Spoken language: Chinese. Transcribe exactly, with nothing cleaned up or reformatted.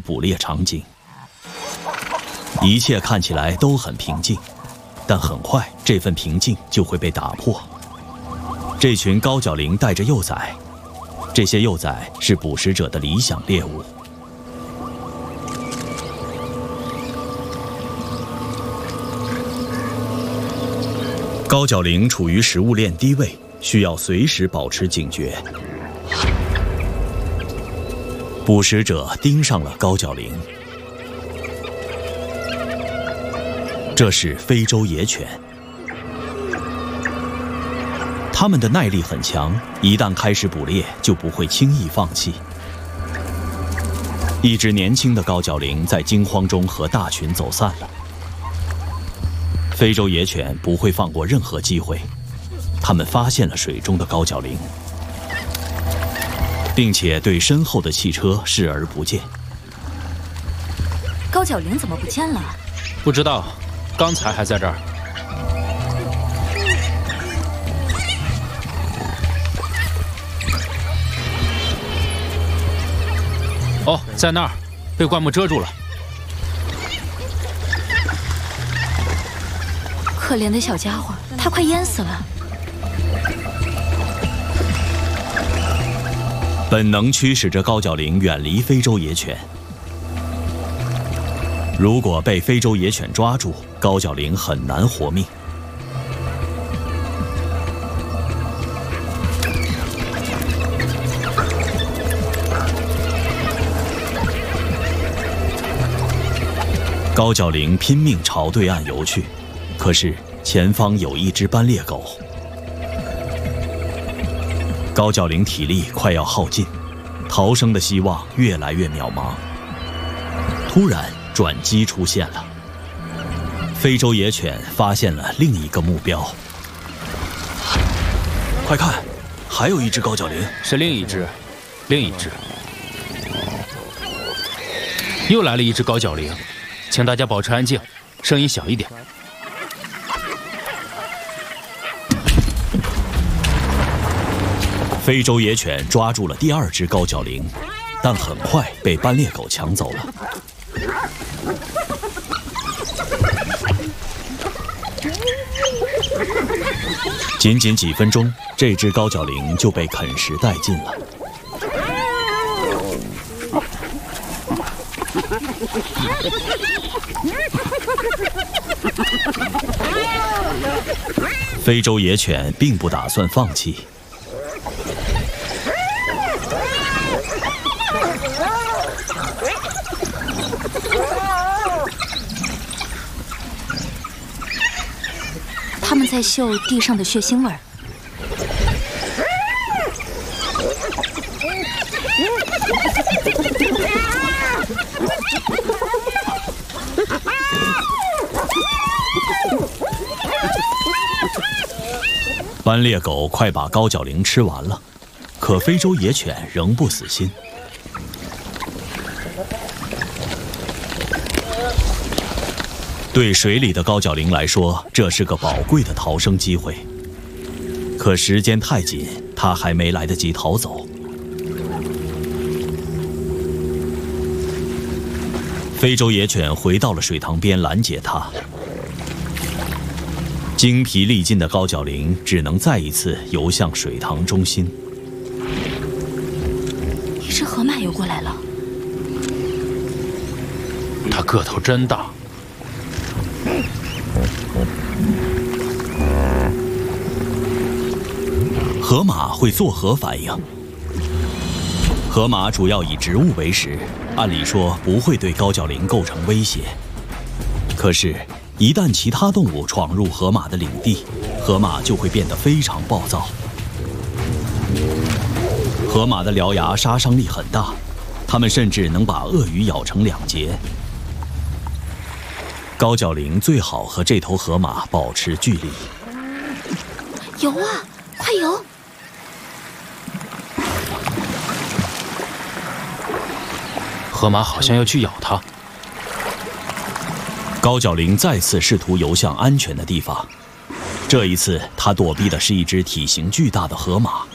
捕猎场景。一切看起来都很平静，但很快这份平静就会被打破。这群高角羚带着幼崽，这些幼崽是捕食者的理想猎物。高角羚处于食物链低位，需要随时保持警觉。捕食者盯上了高角羚。这是非洲野犬，它们的耐力很强，一旦开始捕猎，就不会轻易放弃。一只年轻的高角羚在惊慌中和大群走散了。非洲野犬不会放过任何机会，它们发现了水中的高角羚，并且对身后的汽车视而不见。 高角羚怎么不见了？ 不知道。刚才还在这儿。哦，在那儿，被灌木遮住了。 可怜的小家伙，他快淹死了。 本能驱使着高角羚远离非洲野犬。如果被非洲野犬抓住，高角羚很难活命。高角羚拼命朝对岸游去，可是前方有一只斑鬣狗。高角羚体力快要耗尽，逃生的希望越来越渺茫。突然，转机出现了。非洲野犬发现了另一个目标。快看，还有一只高角羚。 是另一只，另一只。又来了一只高角羚，请大家保持安静，声音小一点。 非洲野犬抓住了第二只高角羚，但很快被斑鬣狗抢走了。仅仅几分钟，这只高角羚就被啃食殆尽了。非洲野犬并不打算放弃。 他们在嗅地上的血腥味儿。 斑鬣狗快把高角羚吃完了，可非洲野犬仍不死心。对水里的高角羚来说，这是个宝贵的逃生机会。可时间太紧，它还没来得及逃走。非洲野犬回到了水塘边拦截它。精疲力尽的高角羚只能再一次游向水塘中心。 一只河马游过来了， 它个头真大。 河马会作何反应？河马主要以植物为食，按理说不会对高角羚构成威胁。可是，一旦其他动物闯入河马的领地，河马就会变得非常暴躁。河马的獠牙杀伤力很大，它们甚至能把鳄鱼咬成两截。高角羚最好和这头河马保持距离。 游啊，快游！ 河马好像要去咬它。 高角羚再次试图游向安全的地方，这一次它躲避的是一只体型巨大的河马。